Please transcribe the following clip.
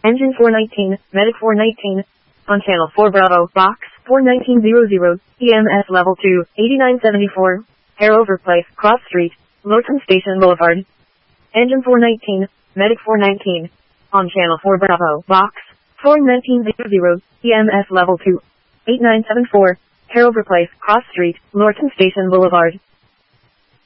Engine 419, Medic 419. On channel 4 Bravo, box 41900, EMS level 2, 8974. Hairover Place, Cross Street, Lorton Station Boulevard. Engine 419, Medic 419. On channel 4 Bravo, box 41900, EMS level 2, 8974. Hairover Place, Cross Street, Lorton Station Boulevard.